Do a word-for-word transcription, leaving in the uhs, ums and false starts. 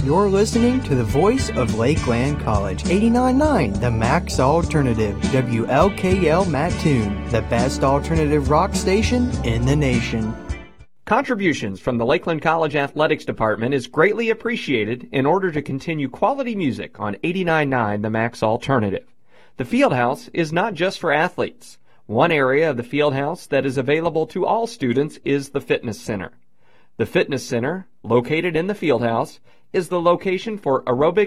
You're listening to the voice of Lakeland College, eighty-nine point nine, the Max Alternative, W L K L Mattoon, the best alternative rock station in the nation. Contributions from the Lakeland College Athletics Department is greatly appreciated in order to continue quality music on eighty-nine point nine The Max Alternative. The Fieldhouse is not just for athletes. One area of the Fieldhouse that is available to all students is the Fitness Center. The Fitness Center, located in the Fieldhouse, is the location for aerobic